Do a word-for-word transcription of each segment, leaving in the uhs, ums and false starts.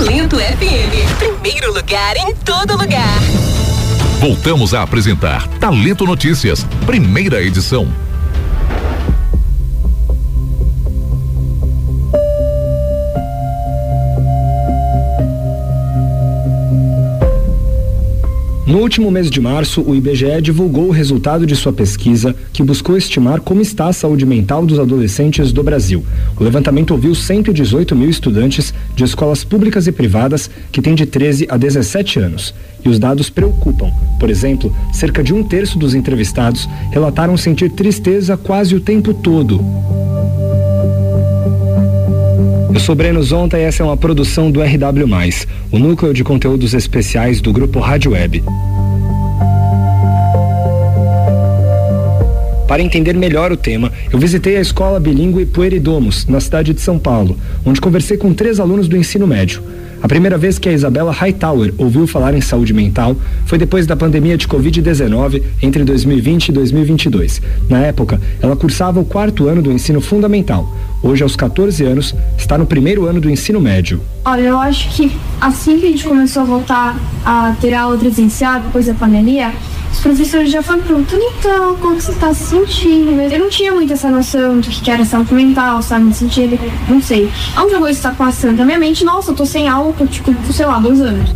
Talento F M, primeiro lugar em todo lugar. Voltamos a apresentar Talento Notícias, primeira edição. No último mês de março, o I B G E divulgou o resultado de sua pesquisa, que buscou estimar como está a saúde mental dos adolescentes do Brasil. O levantamento ouviu cento e dezoito mil estudantes de escolas públicas e privadas que têm de treze a dezessete anos. E os dados preocupam. Por exemplo, cerca de um terço dos entrevistados relataram sentir tristeza quase o tempo todo. Eu sou Breno Zonta e essa é uma produção do R W mais, o núcleo de conteúdos especiais do grupo Rádio Web. Para entender melhor o tema, eu visitei a escola bilíngue Pueridomus, na cidade de São Paulo, onde conversei com três alunos do ensino médio. A primeira vez que a Isabela Hightower ouviu falar em saúde mental foi depois da pandemia de covid dezenove entre dois mil e vinte e dois mil e vinte e dois. Na época, ela cursava o quarto ano do ensino fundamental. Hoje, aos quatorze anos, está no primeiro ano do ensino médio. Olha, eu acho que assim que a gente começou a voltar a ter aula presencial depois da pandemia, os professores já foram perguntando, então, como você está se sentindo? Eu não tinha muito essa noção do que era saúde mental, sabe, no sentido, não sei. A única coisa que está passando na minha mente, nossa, eu tô sem aula por, tipo, sei lá, dois anos.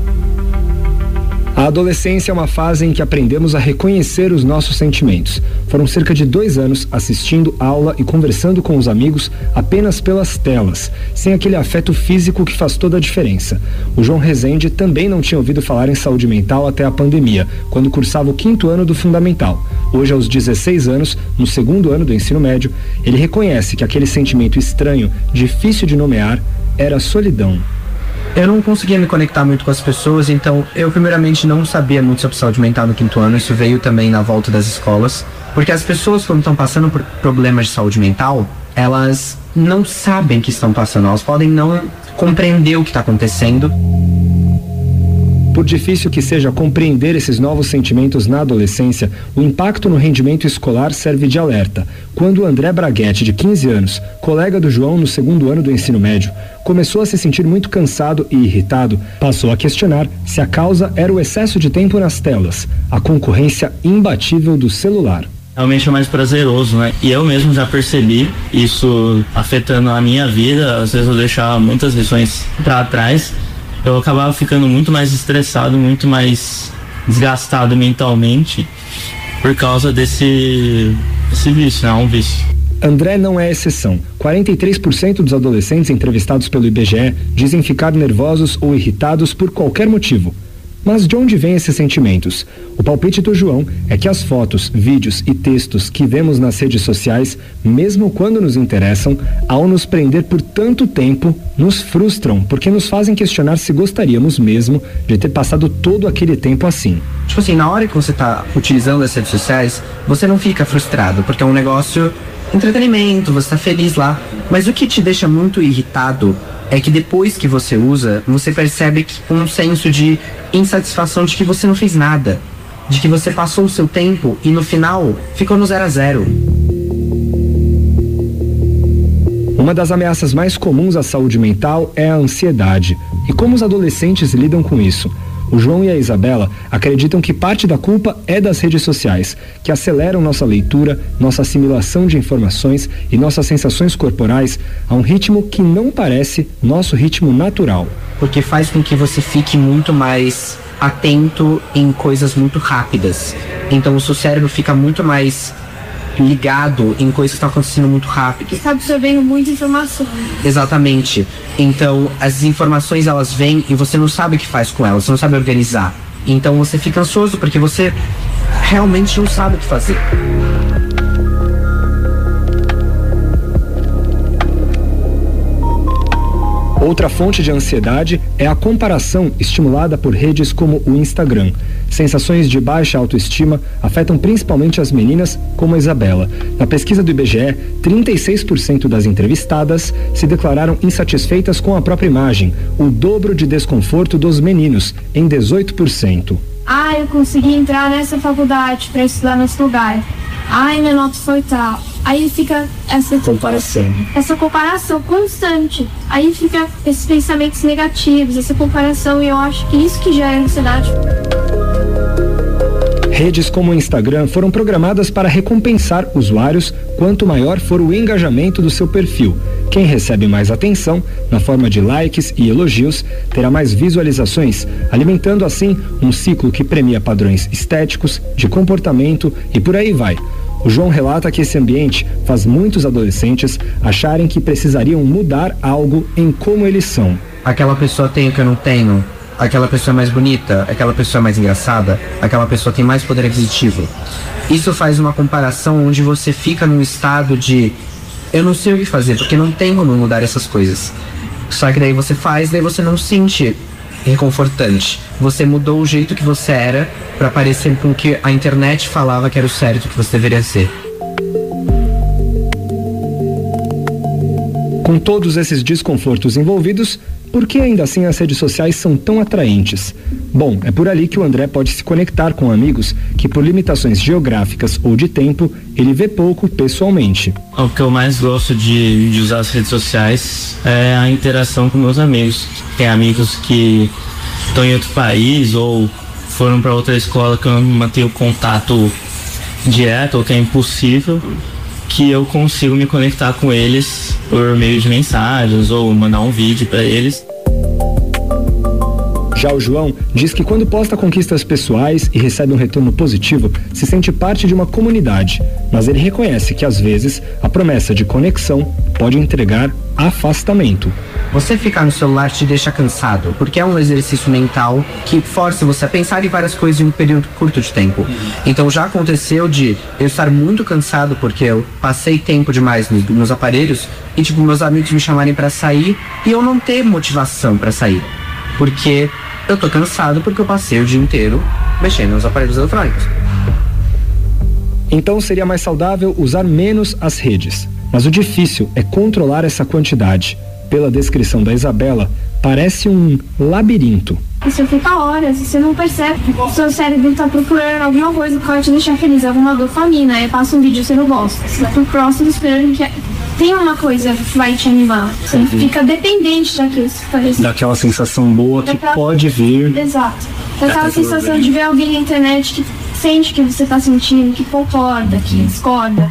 A adolescência é uma fase em que aprendemos a reconhecer os nossos sentimentos. Foram cerca de dois anos assistindo aula e conversando com os amigos apenas pelas telas, sem aquele afeto físico que faz toda a diferença. O João Rezende também não tinha ouvido falar em saúde mental até a pandemia, quando cursava o quinto ano do fundamental. Hoje, aos dezesseis anos, no segundo ano do ensino médio, ele reconhece que aquele sentimento estranho, difícil de nomear, era solidão. Eu não conseguia me conectar muito com as pessoas, então eu primeiramente não sabia muito sobre saúde mental no quinto ano. Isso veio também na volta das escolas, porque as pessoas, quando estão passando por problemas de saúde mental, elas não sabem que estão passando, elas podem não compreender o que está acontecendo. Por difícil que seja compreender esses novos sentimentos na adolescência, o impacto no rendimento escolar serve de alerta. Quando o André Braguetti, de quinze anos, colega do João no segundo ano do ensino médio, começou a se sentir muito cansado e irritado, passou a questionar se a causa era o excesso de tempo nas telas, a concorrência imbatível do celular. Realmente é mais prazeroso, né? E eu mesmo já percebi isso afetando a minha vida. Às vezes eu deixava muitas lições para trás. Eu acabava ficando muito mais estressado, muito mais desgastado mentalmente por causa desse, desse vício, né? Um vício. André não é exceção. quarenta e três por cento dos adolescentes entrevistados pelo I B G E dizem ficar nervosos ou irritados por qualquer motivo. Mas de onde vêm esses sentimentos? O palpite do João é que as fotos, vídeos e textos que vemos nas redes sociais, mesmo quando nos interessam, ao nos prender por tanto tempo, nos frustram, porque nos fazem questionar se gostaríamos mesmo de ter passado todo aquele tempo assim. Tipo assim, na hora que você tá utilizando as redes sociais, você não fica frustrado, porque é um negócio entretenimento, você tá feliz lá. Mas o que te deixa muito irritado é que depois que você usa, você percebe que com um senso de insatisfação de que você não fez nada, de que você passou o seu tempo e no final ficou no zero a zero. Uma das ameaças mais comuns à saúde mental é a ansiedade. E como os adolescentes lidam com isso? O João e a Isabela acreditam que parte da culpa é das redes sociais, que aceleram nossa leitura, nossa assimilação de informações e nossas sensações corporais a um ritmo que não parece nosso ritmo natural. Porque faz com que você fique muito mais atento em coisas muito rápidas. Então o seu cérebro fica muito mais ligado em coisas que estão acontecendo muito rápido. Está absorvendo muita informação. Exatamente. Então as informações elas vêm e você não sabe o que faz com elas, você não sabe organizar. Então você fica ansioso porque você realmente não sabe o que fazer. Outra fonte de ansiedade é a comparação estimulada por redes como o Instagram. Sensações de baixa autoestima afetam principalmente as meninas, como a Isabela. Na pesquisa do I B G E, trinta e seis por cento das entrevistadas se declararam insatisfeitas com a própria imagem, o dobro de desconforto dos meninos, em dezoito por cento. Ah, eu consegui entrar nessa faculdade para estudar nesse lugar. Ai, minha nota foi tal. Aí fica essa comparação. Essa comparação constante. Aí fica esses pensamentos negativos, essa comparação, e eu acho que isso que gera ansiedade. Redes como o Instagram foram programadas para recompensar usuários quanto maior for o engajamento do seu perfil. Quem recebe mais atenção, na forma de likes e elogios, terá mais visualizações, alimentando assim um ciclo que premia padrões estéticos, de comportamento e por aí vai. O João relata que esse ambiente faz muitos adolescentes acharem que precisariam mudar algo em como eles são. Aquela pessoa tem o que eu não tenho. Aquela pessoa é mais bonita, aquela pessoa é mais engraçada, aquela pessoa tem mais poder aquisitivo. Isso faz uma comparação onde você fica num estado de eu não sei o que fazer, porque não tem como mudar essas coisas. Só que daí você faz, daí você não se sente reconfortante. Você mudou o jeito que você era para parecer com o que a internet falava que era o certo que você deveria ser. Com todos esses desconfortos envolvidos, por que ainda assim as redes sociais são tão atraentes? Bom, é por ali que o André pode se conectar com amigos que, por limitações geográficas ou de tempo, ele vê pouco pessoalmente. O que eu mais gosto de, de usar as redes sociais é a interação com meus amigos. Tem amigos que estão em outro país ou foram para outra escola que eu não mantenho contato direto ou que é impossível, que eu consigo me conectar com eles por meio de mensagens ou mandar um vídeo para eles. Já o João diz que quando posta conquistas pessoais e recebe um retorno positivo, se sente parte de uma comunidade, mas ele reconhece que às vezes a promessa de conexão pode entregar afastamento. Você ficar no celular te deixa cansado, porque é um exercício mental que força você a pensar em várias coisas em um período curto de tempo. Então já aconteceu de eu estar muito cansado porque eu passei tempo demais nos meus aparelhos e tipo meus amigos me chamarem para sair e eu não ter motivação para sair, porque eu tô cansado porque eu passei o dia inteiro mexendo nos aparelhos eletrônicos. Então seria mais saudável usar menos as redes, mas o difícil é controlar essa quantidade. Pela descrição da Isabela, parece um labirinto. Você fica horas e você não percebe. O seu cérebro está procurando alguma coisa que vai te deixar feliz, alguma dopamina. Aí passa um vídeo e você não gosta. Você vai pro próximo esperando que tem uma coisa que vai te animar. Você uhum. fica dependente daquilo. Daquela sensação boa que Daquela... pode vir. Exato. Daquela sensação de ver alguém na internet que sente o que você está sentindo, que concorda, que discorda.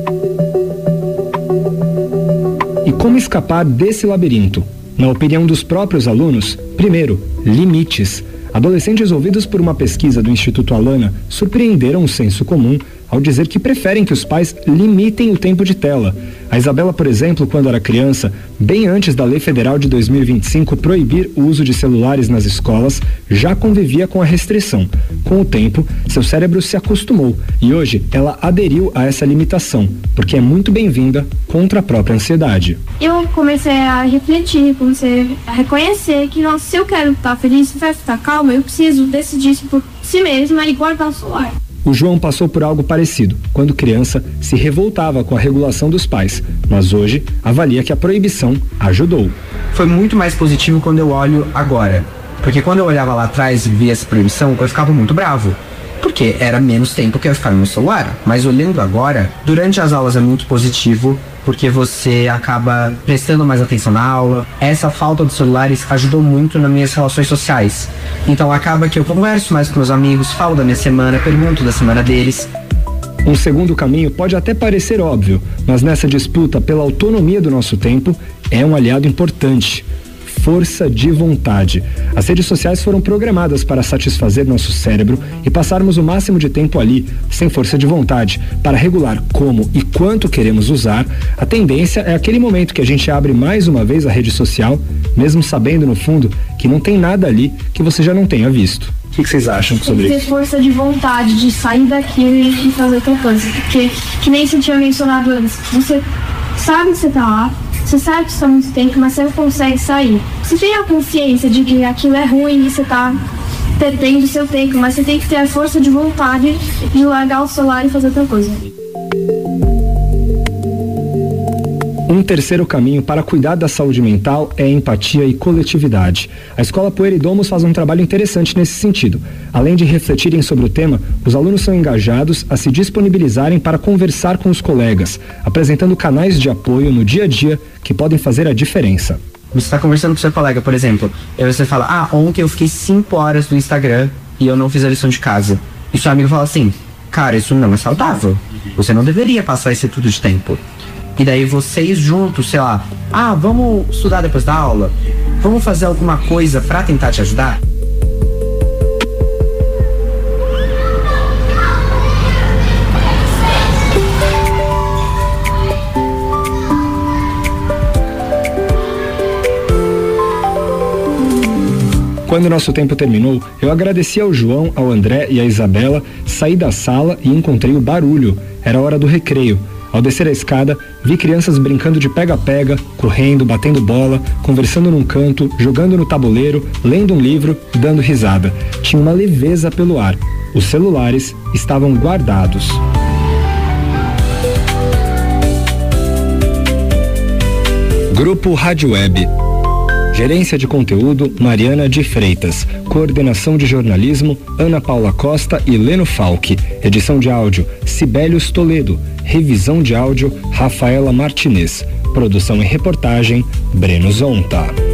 E como escapar desse labirinto? Na opinião dos próprios alunos, primeiro, limites. Adolescentes ouvidos por uma pesquisa do Instituto Alana surpreenderam o senso comum ao dizer que preferem que os pais limitem o tempo de tela. A Isabela, por exemplo, quando era criança, bem antes da Lei Federal de dois mil e vinte e cinco proibir o uso de celulares nas escolas, já convivia com a restrição. Com o tempo, seu cérebro se acostumou e hoje ela aderiu a essa limitação, porque é muito bem-vinda contra a própria ansiedade. Eu comecei a refletir, comecei a reconhecer que, nossa, se eu quero estar feliz, se eu quero estar calma, eu preciso decidir isso por si mesma e guardar o celular. O João passou por algo parecido. Quando criança, se revoltava com a regulação dos pais, mas hoje avalia que a proibição ajudou. Foi muito mais positivo quando eu olho agora. Porque quando eu olhava lá atrás e via essa proibição, eu ficava muito bravo. Porque era menos tempo que eu ficava no celular. Mas olhando agora, durante as aulas é muito positivo, porque você acaba prestando mais atenção na aula. Essa falta de celulares ajudou muito nas minhas relações sociais. Então acaba que eu converso mais com meus amigos, falo da minha semana, pergunto da semana deles. Um segundo caminho pode até parecer óbvio, mas nessa disputa pela autonomia do nosso tempo, é um aliado importante. Força de vontade. As redes sociais foram programadas para satisfazer nosso cérebro e passarmos o máximo de tempo ali, sem força de vontade, para regular como e quanto queremos usar. A tendência é aquele momento que a gente abre mais uma vez a rede social, mesmo sabendo no fundo que não tem nada ali que você já não tenha visto. O que, que vocês acham sobre isso? Tem que ter força de vontade de sair daquilo e fazer outra coisa, porque, que nem você tinha mencionado antes, você sabe que você tá lá, você sabe que está muito tempo, mas você não consegue sair. Você tem a consciência de que aquilo é ruim e você está perdendo o seu tempo, mas você tem que ter a força de vontade de largar o celular e fazer outra coisa. Um terceiro caminho para cuidar da saúde mental é empatia e coletividade. A Escola Poeira e Domus faz um trabalho interessante nesse sentido. Além de refletirem sobre o tema, os alunos são engajados a se disponibilizarem para conversar com os colegas, apresentando canais de apoio no dia a dia que podem fazer a diferença. Você está conversando com seu colega, por exemplo, e você fala, ah, ontem eu fiquei cinco horas no Instagram e eu não fiz a lição de casa. E seu amigo fala assim, cara, isso não é saudável. Você não deveria passar esse tudo de tempo. E daí vocês juntos, sei lá, ah, vamos estudar depois da aula? Vamos fazer alguma coisa pra tentar te ajudar? Quando nosso tempo terminou, eu agradeci ao João, ao André e à Isabela, saí da sala e encontrei o barulho. Era hora do recreio. Ao descer a escada, vi crianças brincando de pega-pega, correndo, batendo bola, conversando num canto, jogando no tabuleiro, lendo um livro e dando risada. Tinha uma leveza pelo ar. Os celulares estavam guardados. Grupo Rádio Web. Gerência de conteúdo, Mariana de Freitas. Coordenação de jornalismo, Ana Paula Costa e Leno Falck. Edição de áudio, Sibelius Toledo. Revisão de áudio, Rafaela Martinez. Produção e reportagem, Breno Zonta.